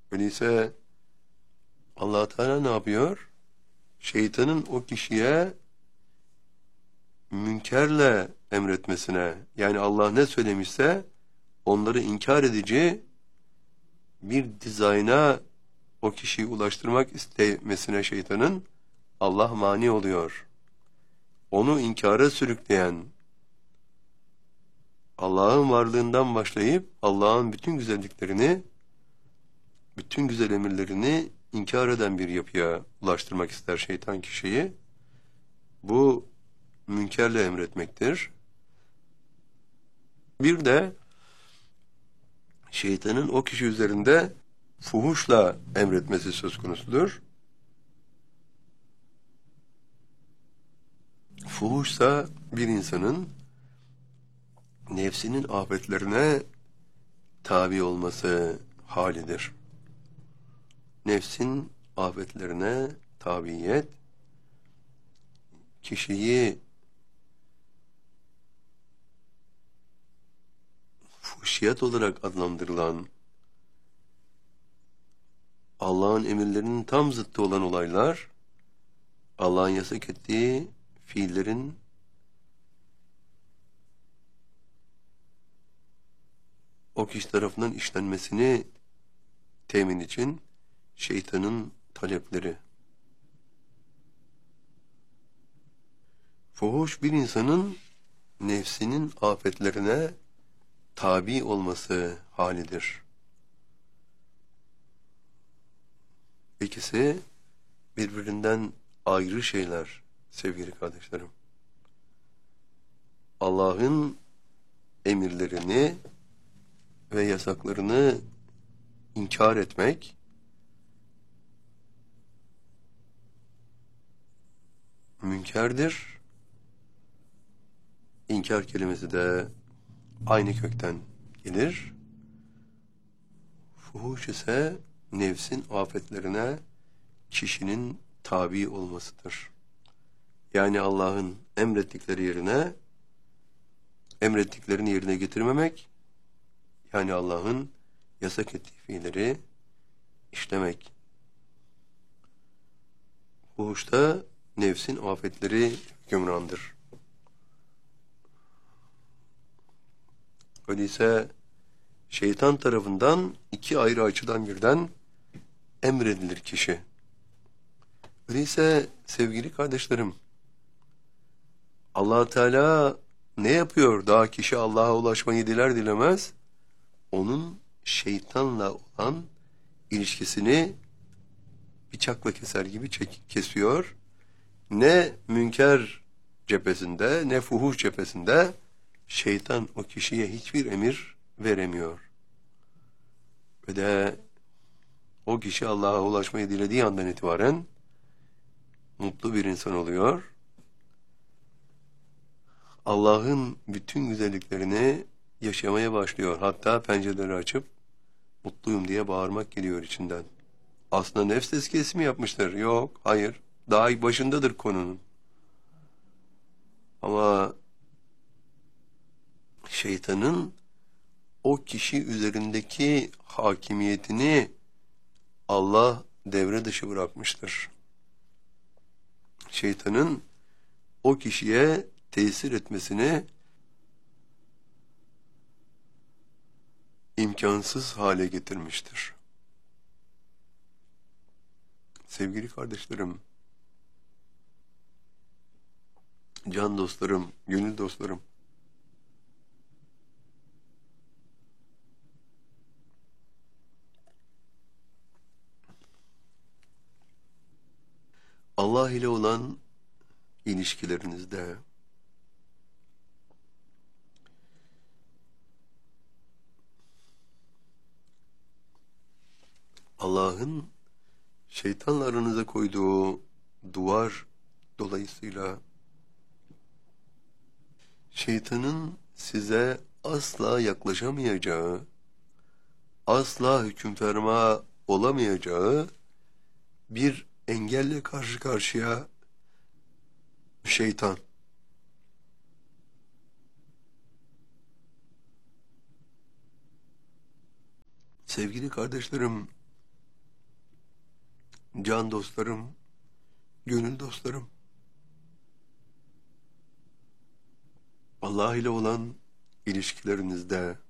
Öyleyse Allah Teala ne yapıyor? Şeytanın o kişiye münkerle emretmesine, yani Allah ne söylemişse onları inkar edici bir dizayna o kişiyi ulaştırmak istemesine şeytanın Allah mani oluyor. Onu inkara sürükleyen, Allah'ın varlığından başlayıp Allah'ın bütün güzelliklerini, bütün güzel emirlerini inkar eden bir yapıya ulaştırmak ister şeytan kişiyi. Bu münkerle emretmektir. Bir de şeytanın o kişi üzerinde fuhuşla emretmesi söz konusudur. Fuhuşsa bir insanın nefsinin afetlerine tabi olması halidir. Nefsin afetlerine tabiyet, kişiyi fuhşiyat olarak adlandırılan, Allah'ın emirlerinin tam zıttı olan olaylar, Allah'ın yasak ettiği fiillerin o kişi tarafından işlenmesini temin için şeytanın talepleri. Fuhuş bir insanın nefsinin afetlerine tabi olması halidir. İkisi birbirinden ayrı şeyler sevgili kardeşlerim. Allah'ın emirlerini ve yasaklarını inkar etmek, münkerdir. İnkar kelimesi de aynı kökten gelir. Fuhuş ise nefsin afetlerine kişinin tabi olmasıdır. Yani Allah'ın emrettikleri yerine emrettiklerini yerine getirmemek, yani Allah'ın yasak ettiği fiilleri işlemek. Fuhuşta nefsin afetleri hükümrandır. Öyleyse şeytan tarafından iki ayrı açıdan birden emredilir kişi. Öyleyse sevgili kardeşlerim, Allah Teala ne yapıyor? Daha kişi Allah'a ulaşmayı diler dilemez, onun şeytanla olan ilişkisini bıçakla keser gibi kesiyor. Ne münker cephesinde, ne fuhuş cephesinde şeytan o kişiye hiçbir emir veremiyor. Ve de o kişi Allah'a ulaşmayı dilediği andan itibaren mutlu bir insan oluyor. Allah'ın bütün güzelliklerini yaşamaya başlıyor. Hatta pencereleri açıp mutluyum diye bağırmak geliyor içinden. Aslında nefs tezkiyesi mi yapmıştır? Yok, hayır. Daha başındadır konunun. Ama şeytanın o kişi üzerindeki hakimiyetini Allah devre dışı bırakmıştır. Şeytanın o kişiye tesir etmesini imkansız hale getirmiştir. Sevgili kardeşlerim, can dostlarım, gönül dostlarım, Allah ile olan ilişkilerinizde Allah'ın şeytanla aranıza koyduğu duvar dolayısıyla şeytanın size asla yaklaşamayacağı, asla hüküm ferma olamayacağı bir engelle karşı karşıya şeytan. Sevgili kardeşlerim, can dostlarım, gönül dostlarım, Allah ile olan ilişkilerinizde